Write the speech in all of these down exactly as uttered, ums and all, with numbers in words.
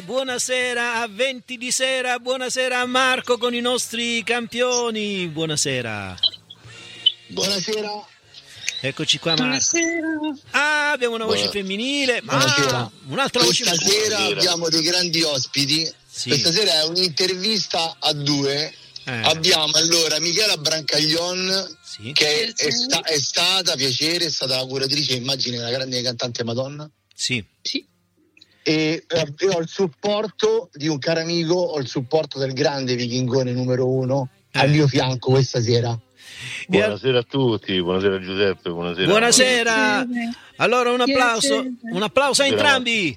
Buonasera a venti di sera, buonasera a Marco con i nostri campioni, buonasera. Buonasera. Eccoci qua Marco. Buonasera. Ah, abbiamo una voce Buona... femminile, ma buonasera. Un'altra voce Questa femminile. sera abbiamo dei grandi ospiti, sì. Questa sera è un'intervista a due. Eh. Abbiamo allora Michela Brancaglion, sì. che è, è, sta, è stata, piacere, è stata la curatrice, immagini, una grande cantante Madonna. Sì. Sì. E eh, io ho il supporto di un caro amico, ho il supporto del grande vichingone numero uno eh. al mio fianco questa sera. Buonasera a tutti, buonasera Giuseppe, buonasera. Buonasera. Allora un applauso, un applauso a entrambi.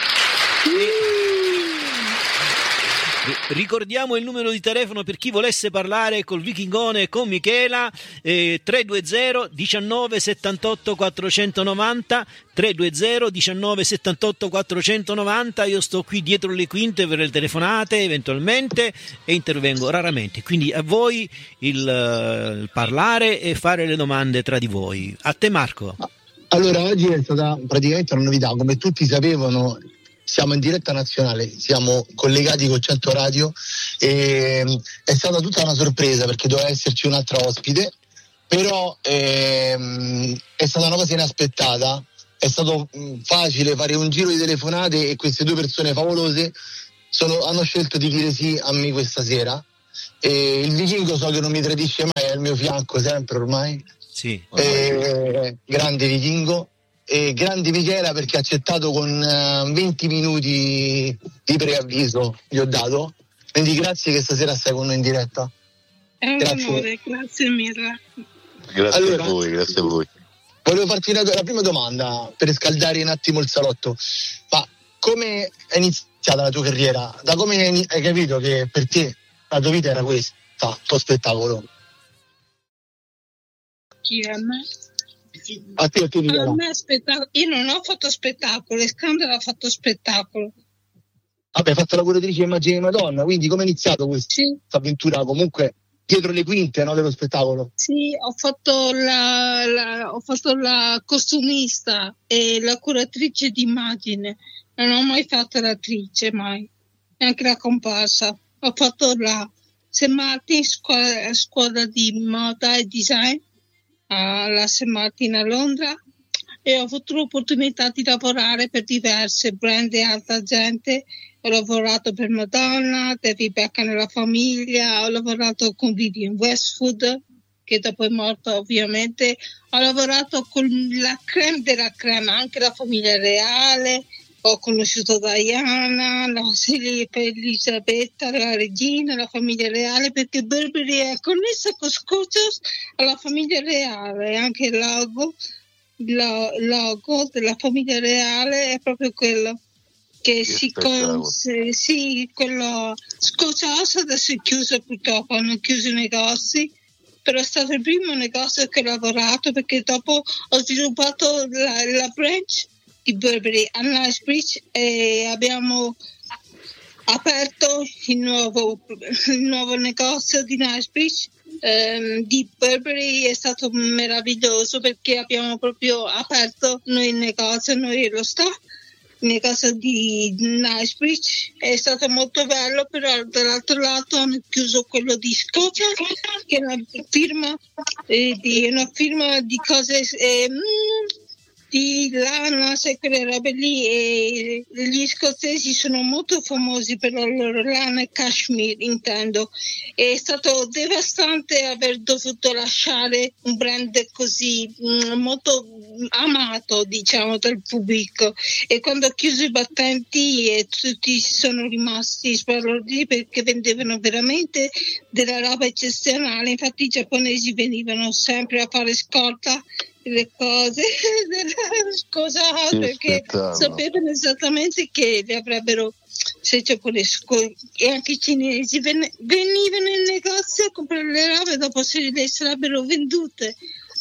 Ricordiamo il numero di telefono per chi volesse parlare col Vichingone e con Michela, eh, tre due zero diciannove settantotto quattrocentonovanta, tre due zero diciannove settantotto quattrocentonovanta. Io sto qui dietro le quinte per le telefonate eventualmente e intervengo raramente, quindi a voi il, uh, il parlare e fare le domande tra di voi. A te Marco. Allora, oggi è stata praticamente una novità, come tutti sapevano. Siamo in diretta nazionale, siamo collegati con cento Radio e è stata tutta una sorpresa perché doveva esserci un'altra ospite, però ehm, è stata una cosa inaspettata, è stato facile fare un giro di telefonate e queste due persone favolose sono, hanno scelto di dire sì a me questa sera. E il vichingo so che non mi tradisce mai, è al mio fianco sempre ormai, sì. E, grande vichingo. E grande Michela perché ha accettato con uh, venti minuti di preavviso gli ho dato, quindi grazie che stasera stai con noi in diretta. È un grazie. onore, grazie mille. Grazie allora, a voi, grazie a voi. Volevo farti una, la prima domanda per scaldare un attimo il salotto, ma come è iniziata la tua carriera? Da come hai capito che per te la tua vita era questa, il tuo spettacolo? Chi è me? A te, a te, a me spettacolo. Io non ho fatto spettacolo, Scandalo ha fatto spettacolo. Vabbè, hai fatto la curatrice Immagini di Madonna, quindi come è iniziato questa sì. avventura comunque dietro le quinte, no, dello spettacolo? Sì, ho fatto la, la ho fatto la costumista e la curatrice di immagine, non ho mai fatto l'attrice, mai, neanche la comparsa. Ho fatto la Saint Martin, scuola, scuola di moda e design alla Saint Martin a Londra e ho avuto l'opportunità di lavorare per diverse brand e alta gente. Ho lavorato per Madonna, David Beckham nella famiglia, ho lavorato con Vivienne Westwood che dopo è morta ovviamente, ho lavorato con la creme della creme, anche la famiglia reale, ho conosciuto Diana, la Elisabetta, la regina, la famiglia reale, perché Burberry è connessa con Scotches alla famiglia reale, anche il logo, il logo della famiglia reale è proprio quello che, che si, con, sì, quello Scotches adesso è chiuso purtroppo, hanno chiuso i negozi, però è stato il primo negozio che ho lavorato perché dopo ho sviluppato la, la branch di Burberry a Knightsbridge e abbiamo aperto il nuovo, il nuovo negozio di Knightsbridge ehm, di Burberry. È stato meraviglioso perché abbiamo proprio aperto noi il negozio, noi e lo staff, il negozio di Knightsbridge. È stato molto bello, però dall'altro lato hanno chiuso quello di Scotia, che è una firma eh, di, una firma di cose eh, di lana, sai, quelle robe lì, e gli scozzesi sono molto famosi per la loro lana e cashmere, intendo. È stato devastante aver dovuto lasciare un brand così mh, molto amato, diciamo, dal pubblico, e quando ho chiuso i battenti e tutti sono rimasti sbalorditi perché vendevano veramente della roba eccezionale. Infatti i giapponesi venivano sempre a fare scorta le cose scusa perché sapevano esattamente che le avrebbero, se giapponesi e anche i cinesi ven- venivano in negozio a comprare le robe, dopo se le sarebbero vendute.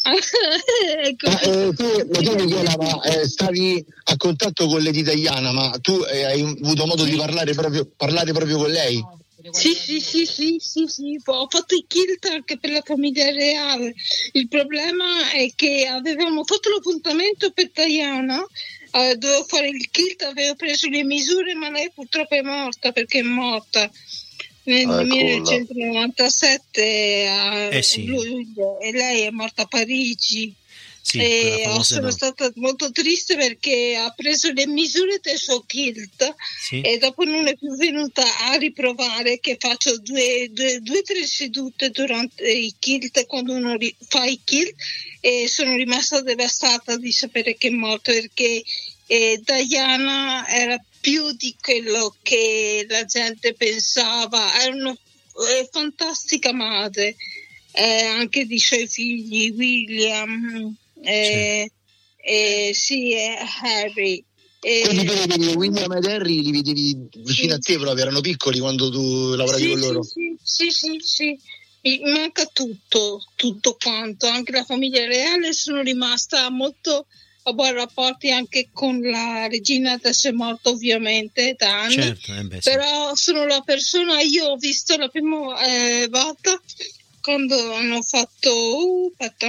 ecco. Ma, eh, tu, ma tu Michela, ma, eh, stavi a contatto con Lady Diana, ma tu eh, hai avuto modo di parlare proprio, parlare proprio con lei? Sì, sì, sì, sì, sì, sì, ho fatto i kilt anche per la famiglia reale. Il problema è che avevamo fatto l'appuntamento per Diana Uh, dovevo fare il kilt, avevo preso le misure, ma lei purtroppo è morta perché è morta nel Ah, eccola. millenovecentonovantasette a Eh sì. luglio, e lei è morta a Parigi. Sì, E quella famosa sono no. stata molto triste perché ha preso le misure del suo kilt Sì. e dopo non è più venuta a riprovare, che faccio due due, due tre sedute durante i kilt quando uno ri- fa i kilt, e sono rimasta devastata di sapere che è morto, perché eh, Diana era più di quello che la gente pensava, era una eh, fantastica madre, eh, anche di suoi figli, William, eh, eh, sì, eh, Harry. eh, Quindi tu vedevi William ed Harry, li vedevi vicino Sì. a te proprio, erano piccoli quando tu lavoravi sì, con loro? sì, sì, sì, sì, sì. Mi manca tutto, tutto quanto, anche la famiglia reale. Sono rimasta molto a buoni rapporti anche con la regina, adesso è morta ovviamente da anni, Certo, eh beh, sì. però sono la persona, io ho visto la prima eh, volta quando hanno fatto uh, aspetta.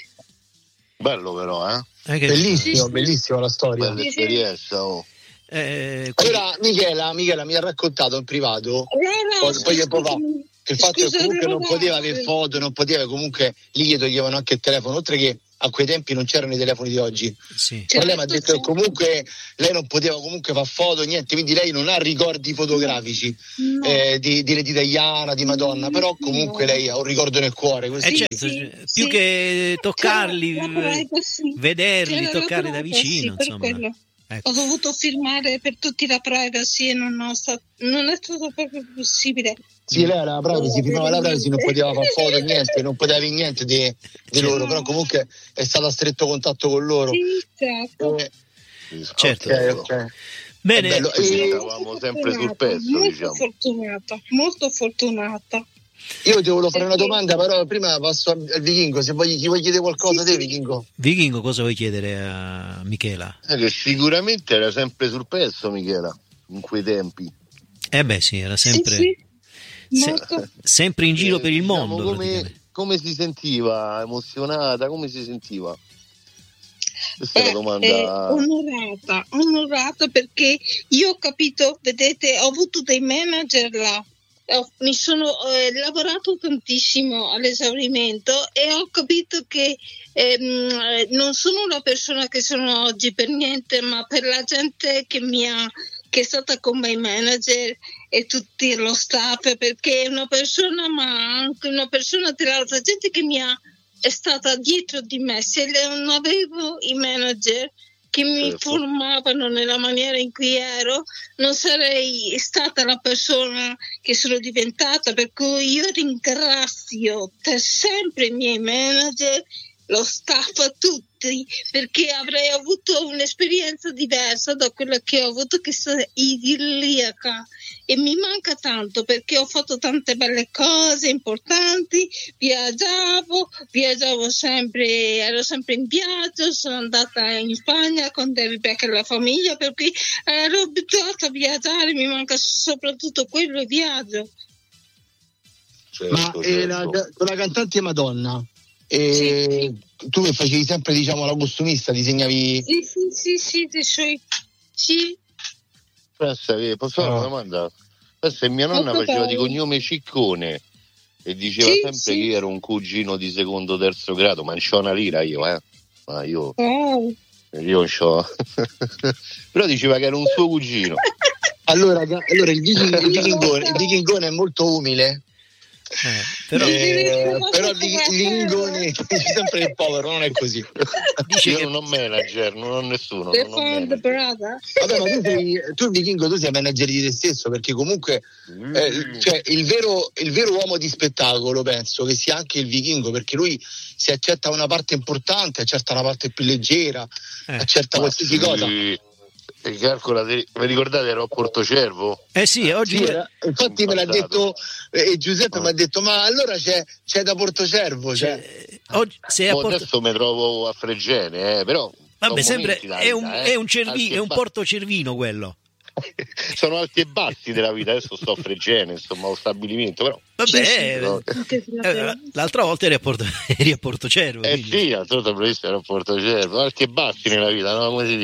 Bello però, eh? Eh, che- Bellissimo, Sì, sì. bellissima la storia. Bella Sì, sì. esperienza, oh. eh, qui- Allora, Michela, Michela mi ha raccontato in privato Allora, poi, poi io papà, scusami, che il fatto che scusa, comunque non allora, poteva avere foto, non poteva, comunque lì gli toglievano anche il telefono, oltre che a quei tempi non c'erano i telefoni di oggi. sì. certo, Ma lei mi ha detto che certo. comunque lei non poteva comunque fare foto, niente, quindi lei non ha ricordi fotografici No. eh, di, di Lady Diana, di Madonna, però comunque No. lei ha un ricordo nel cuore, così. Eh, Sì, certo, sì, cioè, sì. più che toccarli, C'era la privacy. vederli, C'era la toccarli da privacy, vicino, per insomma. quello. Ecco. Ho dovuto firmare per tutti la privacy e non, ho sta- non è stato proprio possibile. Sì, lei era la privacy, firmava la privacy, non poteva fare foto, niente, non poteva avere niente di, di Certo. loro, però comunque è stato a stretto contatto con loro. Sì, certo. Eh, Certo. ok, ok. Bene, È bello. Quindi E- eravamo sempre sul Fortunata, pezzo, molto diciamo. fortunata, molto fortunata. Io ti volevo fare una domanda, però prima passo al al Vichingo, se vuoi, gli vuoi chiedere qualcosa Sì, te, sì. Vichingo? Vichingo, cosa vuoi chiedere a Michela? Eh, che sicuramente era sempre sul pezzo, Michela, in quei tempi. Eh beh sì, era sempre, Sì, sì, se- molto. sempre in giro Eh, per il diciamo, mondo. come, praticamente. come si sentiva? Emozionata? Come si sentiva? Questa è Beh, una domanda. eh, onorata, onorata perché io ho capito, vedete, ho avuto dei manager là, ho- mi sono eh, lavorato tantissimo all'esaurimento e ho capito che ehm, eh, non sono la persona che sono oggi per niente, ma per la gente che mi ha che è stata come i manager e tutti lo staff, perché è una persona, ma anche una persona dell'altra gente che mi ha è stata dietro di me. Se non avevo i manager che mi Certo. formavano nella maniera in cui ero, non sarei stata la persona che sono diventata, per cui io ringrazio per sempre i miei manager, lo staff, tutti, perché avrei avuto un'esperienza diversa da quella che ho avuto, che è idilliaca, e mi manca tanto perché ho fatto tante belle cose importanti, viaggiavo, viaggiavo sempre, ero sempre in viaggio, sono andata in Spagna con David Beckham e la famiglia, per cui ero abituata a viaggiare, mi manca soprattutto quello, il viaggio. Certo, Ma eh, la, certo. con la cantante Madonna, eh, tu che facevi sempre, diciamo, la costumista, disegnavi... Sì, sì, sì, sì, dei suoi... Sì, Pensa che, posso fare Ah. una domanda? Pensa che mia nonna Molto faceva di bello. cognome Ciccone e diceva Sì, sempre sì. che io ero un cugino di secondo terzo grado, ma non c'ho una lira io, eh. Ma io, wow. io non c'ho. Però diceva che era un suo cugino. Allora, ga- allora il, viching- il vichingone, il vichingone è molto umile, Eh, però eh, però il, vich- il vichingone dice sempre che è povero, non è così. dice Io che non ho manager, non ho nessuno. The Non ho fond manager. brother. Vabbè, ma tu, sei, tu vichingo, tu sei manager di te stesso, perché comunque eh, cioè, il, vero, il vero uomo di spettacolo penso che sia anche il vichingo, perché lui si accetta una parte importante, accetta una parte più leggera, Eh. accetta qualsiasi cosa. Sì. E calcola, vi ricordate ero a Portocervo? eh sì, oggi Sì, era- infatti me l'ha Passato. detto eh, Giuseppe, mi ha detto ma allora c'è, c'è da Portocervo, cioè. cioè, oggi sei a Mo Porto... adesso mi trovo a Fregene, eh, però Vabbè, sono sempre momenti della è un, vita, eh. è un, cervi- Alti è e un bassi. porto cervino quello. Sono alti e bassi della vita, adesso sto a Fregene, insomma, lo stabilimento, però Vabbè, Sì, sì. eh, Anche se la eh, bella- l'altra volta eri a Porto, eri a Portocervo. eh quindi- sì, a tutto previsto era a Portocervo, alti e bassi nella vita, no? Come si dice?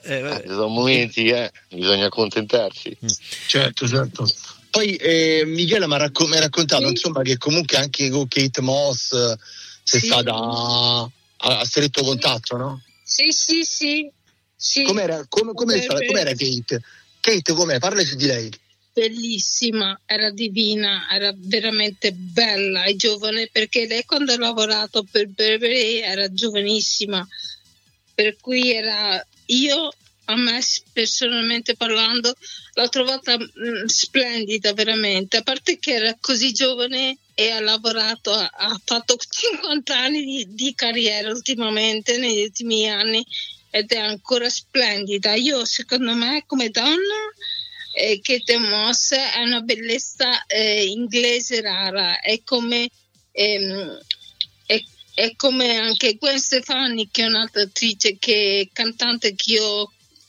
Eh, Eh, ci sono momenti che eh, bisogna accontentarsi. Certo, certo. Poi eh, Michela mi ha racco- mi ha raccontato Sì. insomma che comunque anche con Kate Moss eh, sei Sì. stata a, a stretto contatto, no? Sì, sì, sì. sì. Com'era, come, com'è stata, Per- com'era Kate? Kate com'è? Parlaci di lei. Bellissima, era divina, era veramente bella e giovane, perché lei quando ha lavorato per Burberry era giovanissima, per cui era, io a me personalmente parlando l'ho trovata mh, splendida veramente, a parte che era così giovane e ha lavorato, ha, ha fatto cinquanta anni di, di carriera ultimamente, negli ultimi anni, ed è ancora splendida. Io secondo me come donna eh, Kate Moss è una bellezza eh, inglese rara, è come ehm, è, è come anche Gwen Stefani, che è un'altra attrice, che cantante che io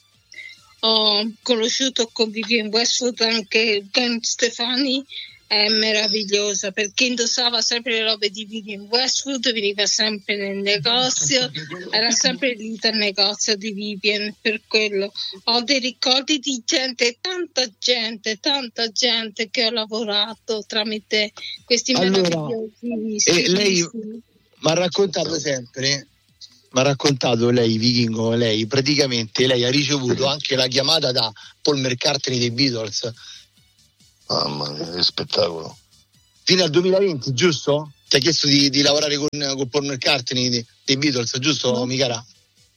ho conosciuto con Vivienne Westwood. Anche Gwen Stefani è meravigliosa perché indossava sempre le robe di Vivienne Westwood, veniva sempre nel negozio, era sempre lì dal negozio di Vivienne. Per quello ho dei ricordi di gente, tanta gente, tanta gente che ho lavorato tramite questi Allora, meravigliosi e lei stilisti. mi ha raccontato sempre, mi ha raccontato lei, Vichingo, lei praticamente lei ha ricevuto anche la chiamata da Paul McCartney dei Beatles Mamma mia, che spettacolo. fino al duemilaventi, giusto? Ti ha chiesto di, di lavorare con, con Paul McCartney dei, dei Beatles, giusto, No. Michela?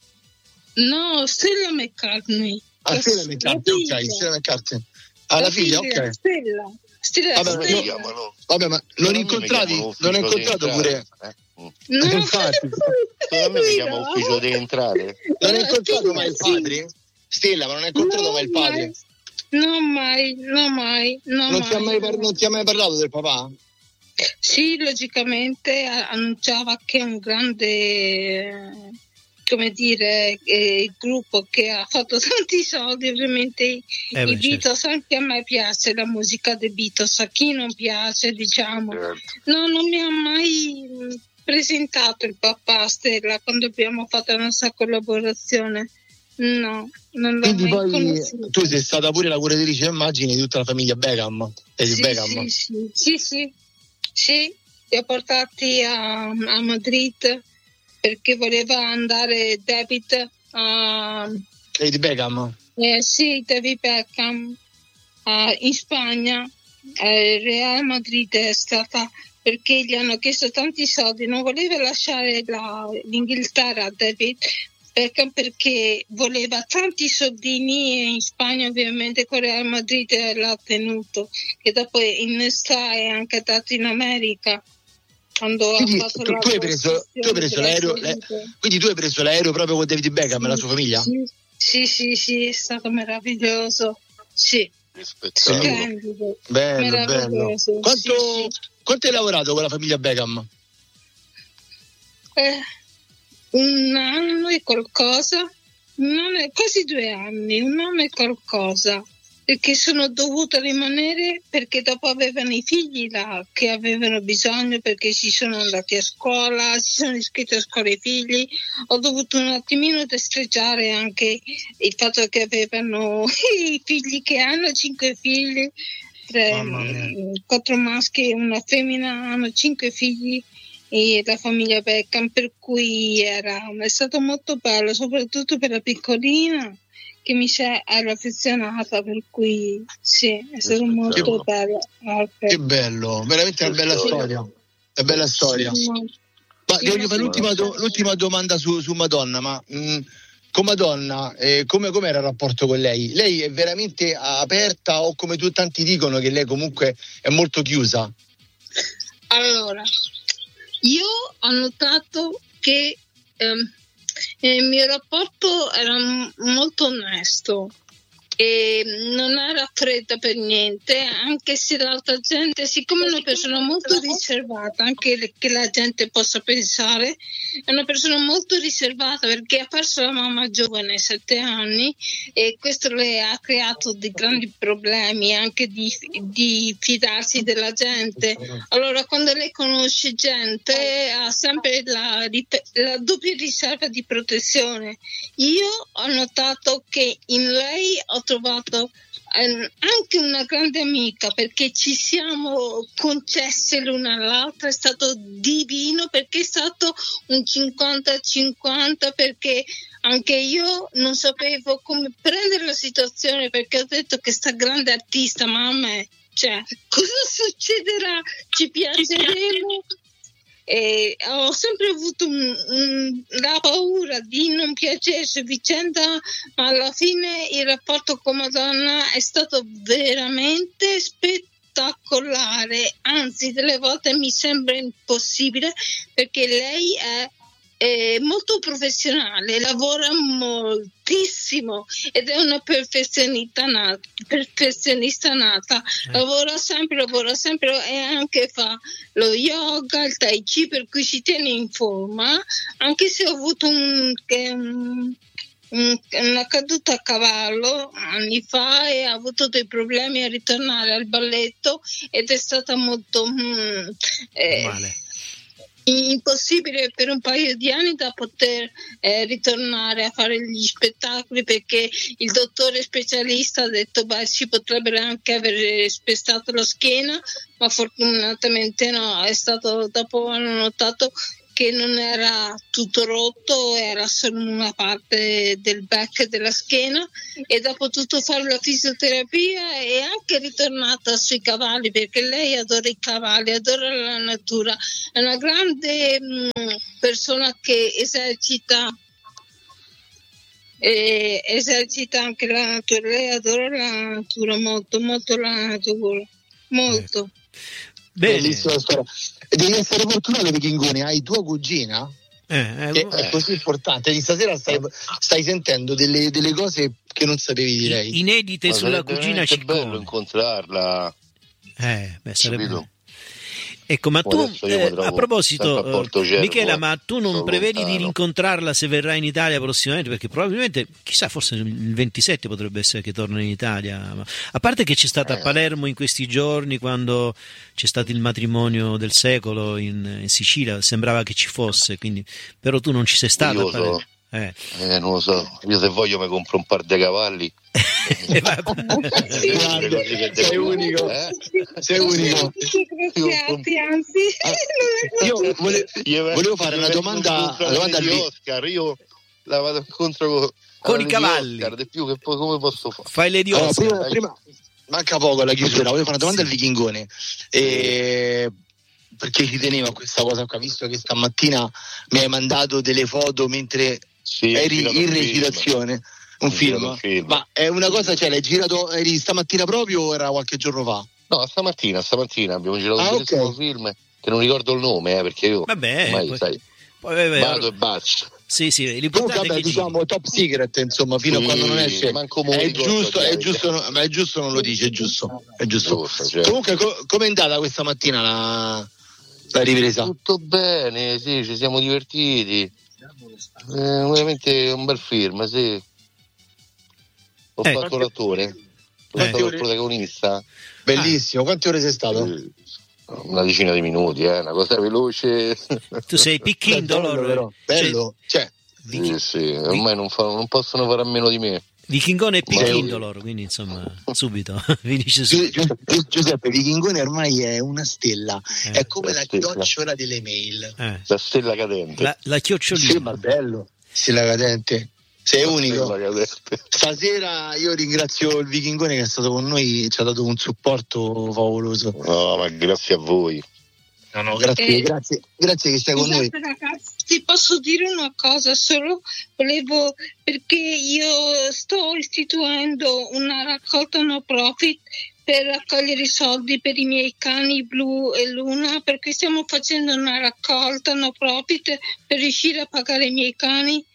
No, Stella McCartney. Ah, La- Stella la McCartney, ok, figlia. Stella McCartney. Ah, la La figlia, figlia, ok. Stella. Stella, Vabbè, Come Stella. si chiamano? Vabbè, ma non A me mi incontrati, chiamano non hai ufficio incontrato di pure... entrate, eh? Mm. No. Infatti. Solo a me mi chiama ufficio di entrate. Non hai La incontrato figlia, mai il sì. padre? Stella, ma non hai incontrato No, mai il padre? mai. No, mai, no, mai, no, Non ti, ha mai mai. par- non ti ha mai parlato del papà? Sì, logicamente a- annunciava che è un grande, eh, come dire, eh, il gruppo che ha fatto tanti soldi, ovviamente i, Eh i beh, Beatles, anche a me piace la musica dei Beatles, a chi non piace, diciamo. Certo. No, non mi ha mai mh, presentato il papà, Stella, quando abbiamo fatto la nostra collaborazione. No, non l'ho Quindi mai poi conosciuto. tu sei stata pure la curatrice, immagini, di tutta la famiglia Beckham. E di Sì, Beckham. sì, sì, sì, sì, sì, li ho portati a, a Madrid perché voleva andare David a, E di Beckham. eh, sì, David Beckham a- in Spagna. Eh, Real Madrid è stata perché gli hanno chiesto tanti soldi, non voleva lasciare la- l'Inghilterra a David Beckham perché voleva tanti soldini, e in Spagna ovviamente con Real Madrid l'ha tenuto, che dopo in estate è anche andato in America quando Quindi ha fatto tu, la tu hai preso, tu hai preso l'aereo, le- trasferimento. quindi tu hai preso l'aereo proprio con David Beckham e la sua famiglia? Sì, sì, sì, sì, è stato meraviglioso. Sì, Che spettacolo. splendido. Bello, bello. Meraviglioso. Quanto, Sì, sì. quanto hai lavorato con la famiglia Beckham? Eh, un anno e qualcosa, un anno e- quasi due anni, un anno e qualcosa, perché sono dovuta rimanere perché dopo avevano i figli là che avevano bisogno, perché si sono andati a scuola, si sono iscritti a scuola i figli, ho dovuto un attimino destreggiare anche il fatto che avevano i figli che hanno cinque figli, tre, Mamma mia. quattro maschi e una femmina, hanno cinque figli e la famiglia Beckham, per cui era, è stato molto bello, soprattutto per la piccolina che mi si è- ero affezionata, per cui sì, è stato molto bello. Che bello, veramente una Che bella storia. storia. Una bella storia. Sì, Ma sì, ti voglio ma fare l'ultima, do- sì. l'ultima domanda su, su Madonna, ma mh, con Madonna, eh, come com'era il rapporto con lei? Lei è veramente aperta o come tu tanti dicono che lei comunque è molto chiusa? Allora, io ho notato che ehm, il mio rapporto era m- molto onesto, e non era fredda per niente, anche se l'altra gente, siccome è una persona molto riservata, anche che la gente possa pensare, è una persona molto riservata perché ha perso la mamma giovane, sette anni, e questo le ha creato dei grandi problemi anche di, di fidarsi della gente. Allora quando lei conosce gente ha sempre la, la doppia riserva di protezione. Io ho notato che in lei ho trovato eh, anche una grande amica, perché ci siamo concesse l'una all'altra, è stato divino perché è stato un cinquanta cinquanta, perché anche io non sapevo come prendere la situazione, perché ho detto che sta grande artista, ma a me, cioè, cosa succederà? Ci piaceremo? E ho sempre avuto un, un, la paura di non piacersi vicenda, ma alla fine il rapporto con Madonna è stato veramente spettacolare, anzi delle volte mi sembra impossibile, perché lei è, è molto professionale, lavora moltissimo ed è una perfezionista nata, perfezionista nata. Lavora sempre, lavora sempre e anche fa lo yoga, il tai chi, per cui si tiene in forma, anche se ho avuto un, un, un, una caduta a cavallo anni fa e ha avuto dei problemi a ritornare al balletto ed è stata molto mm, eh, male. impossibile per un paio di anni da poter eh, ritornare a fare gli spettacoli, perché il dottore specialista ha detto beh si potrebbe anche aver spezzato la schiena, ma fortunatamente no, è stato, dopo hanno notato che non era tutto rotto, era solo una parte del back della schiena, ed ha potuto fare la fisioterapia e è anche ritornata sui cavalli, perché lei adora i cavalli, adora la natura, è una grande mh, persona che esercita e esercita anche la natura, lei adora la natura molto, molto la natura, molto. Bene. Bellissima storia. Devi essere fortunato, Vichingone, hai tua cugina Eh, eh, che è così importante. Di stasera stai, stai sentendo delle, delle cose che non sapevi di lei. inedite Ma sulla sarebbe cugina veramente bello Ciccone. incontrarla. Eh, beh, sarebbe... Capito? Ecco, ma Poi tu, adesso io mi eh, trovo a proposito, sempre a Portocervo, eh, Michela, eh. ma tu non Sono prevedi lontano. di rincontrarla se verrà in Italia prossimamente? Perché probabilmente, chissà, forse il ventisette potrebbe essere che torna in Italia. Ma- a parte che c'è stata a Eh. Palermo in questi giorni, quando c'è stato il matrimonio del secolo in, in Sicilia, sembrava che ci fosse, quindi, però tu non ci sei stato Io a Palermo. so. Eh. Eh, non lo so, io se voglio mi compro un par di cavalli. E va- Grande, Così che sei devo- unico. eh? Sei unico. Graziati, anzi, Ah, io vole- Io vengo- volevo fare io una vengo domanda, incontro una domanda di al Vi- Oscar, io la vado incontro con, Con alla i di cavalli. Oscar, di più che poi come posso fare? Fai le di Allora, Oscar. prima, prima- manca poco alla chiusura, volevo fare una domanda Sì. al Vichingone. E... perché ci tenevo a questa cosa qua, visto che stamattina mi hai mandato delle foto mentre Sì, ho eri girato in un film. recitazione, un Ho film. girato un film. Ma è una cosa, cioè l'hai girato, eri stamattina proprio o era qualche giorno fa? No, stamattina, stamattina abbiamo girato Ah, un bellissimo ok. film che non ricordo il nome, eh, perché io Vabbè, ormai, poi- sai, Poi, vabbè, vado e basta. sì, sì, Comunque l'importante è vabbè, che diciamo top secret, insomma, fino a Sì, quando non esce. manco me lo È ricordo, giusto, cioè, è giusto, no- ma è giusto non lo dice, è giusto. È giusto. Giusto, cioè. Comunque co- com'è andata questa mattina la, la ripresa? Tutto bene, sì, ci siamo divertiti. Eh, veramente un bel film, sì. Ho Eh. fatto l'attore, ho Quante fatto ore? il protagonista. Bellissimo, quante ore sei stato? Eh, Una decina di minuti, eh, una cosa veloce. tu sei Beh, Picchindolo. bello, però, bello, cioè, Vichi- Sì, sì, ormai non, fa- non possono fare a meno di me. Vichingone e Ma- Picchindolor, quindi insomma, subito finisce Gi- subito. Gi- Gi- Giuseppe Vichingone ormai è una stella, Eh, è come la la stella. chiocciola delle mail. Eh, La stella cadente. La, la Sì, chiocciolina. ma bello, stella cadente, sei La unico. stella cadente. Stasera io ringrazio il Vichingone che è stato con noi, ci ha dato un supporto favoloso. No, ma grazie a voi. No, no, grazie, Eh, grazie, grazie che stai con noi. Scusate ragazzi, posso dire una cosa? Solo volevo, perché io sto istituendo una raccolta no profit per raccogliere i soldi per i miei cani Blu e Luna, perché stiamo facendo una raccolta no profit per riuscire a pagare i miei cani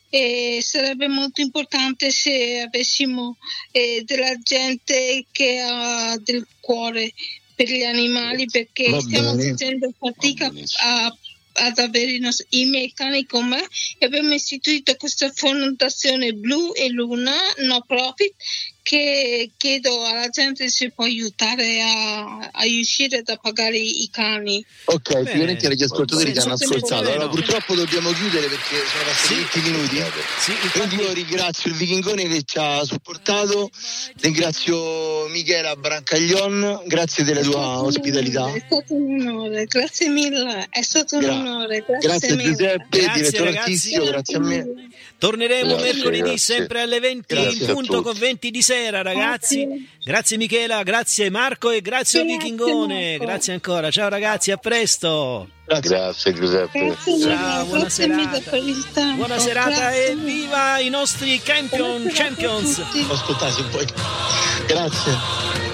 e sarebbe molto importante se avessimo eh, della gente che ha del cuore per gli animali, perché Va stiamo bene. facendo fatica a, ad avere i, nostri, i miei cani con me, e abbiamo istituito questa fondazione Blu e Luna no profit, che chiedo alla gente se può aiutare a, a riuscire da pagare i cani. Ok, Bene. volentieri gli ascoltatori Sì, ti hanno sì, ascoltato. sì, Allora no. purtroppo dobbiamo chiudere perché sono passati Sì. venti minuti. Sì, Quindi infatti- io ringrazio il Vichingone che ci ha supportato, ringrazio Michela Brancaglion, grazie della È tua stato un ospitalità. onore, È stato un onore, grazie mille, è stato un Gra- onore, grazie, Grazie a mille. Giuseppe, Grazie, direttore ragazzi. artistico, grazie a me. Torneremo Grazie, mercoledì grazie. sempre alle venti Grazie in a punto tutti. con venti di sera, ragazzi. Grazie. Grazie Michela, grazie Marco e grazie al Grazie, Vichingone. Marco. Grazie ancora. Ciao ragazzi, a presto. Grazie. Grazie Giuseppe. Grazie mille, Ciao, buona grazie mille serata. per il tempo. Buona serata Grazie e mille. viva i nostri champion, Buona serata a champions. tutti. Ascoltate se vuoi. Grazie.